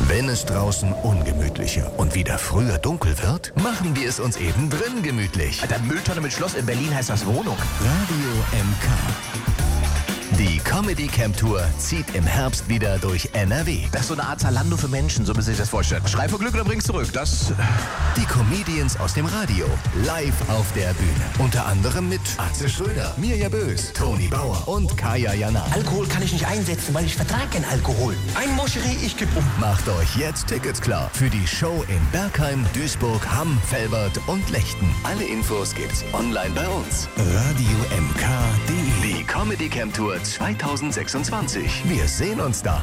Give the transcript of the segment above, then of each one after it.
Wenn es draußen ungemütlicher und wieder früher dunkel wird, machen wir es uns eben drin gemütlich. Alter, Mülltonne mit Schloss in Berlin heißt das Wohnung. Radio MK. Die Comedy Camp Tour zieht im Herbst wieder durch NRW. Das ist so eine Art Zalando für Menschen, so müssen Sie sich das vorstellen. Schrei vor Glück oder bring's zurück, das... Die Comedians aus dem Radio, live auf der Bühne. Unter anderem mit Atze Schröder, Mirja Bös, Toni Bauer und Kaya Jana. Alkohol kann ich nicht einsetzen, weil ich vertrage keinen Alkohol. Ein Moscherie, ich kipp um. Macht euch jetzt Tickets klar für die Show in Bergheim, Duisburg, Hamm, Velbert und Lechten. Alle Infos gibt's online bei uns. RadioMK.de. Die Comedy Camp Tour 2026. Wir sehen uns da.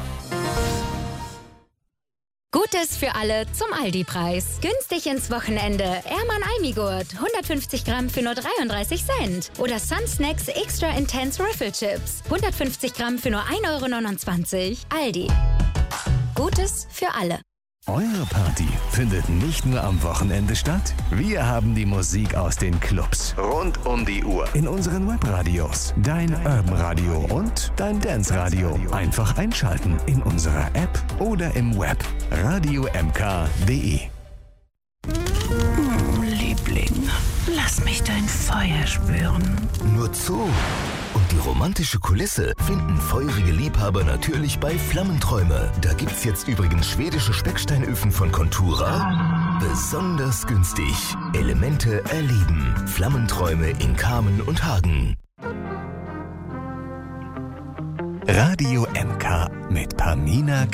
Gutes für alle zum Aldi-Preis. Günstig ins Wochenende. Erman Almigurt, 150 Gramm für nur 33 Cent. Oder Sun Snacks Extra Intense Riffle Chips, 150 Gramm für nur 1,29 €. Aldi. Gutes für alle. Eure Party findet nicht nur am Wochenende statt. Wir haben die Musik aus den Clubs rund um die Uhr in unseren Webradios, dein Urban Radio und dein Dance Radio. Einfach einschalten in unserer App oder im Web. RadioMK.de. Liebling, lass mich dein Feuer spüren. Nur zu. Und die romantische Kulisse finden feurige Liebhaber natürlich bei Flammenträume. Da gibt's jetzt übrigens schwedische Specksteinöfen von Contura. Besonders günstig. Elemente erleben. Flammenträume in Kamen und Hagen. Radio MK mit Pamina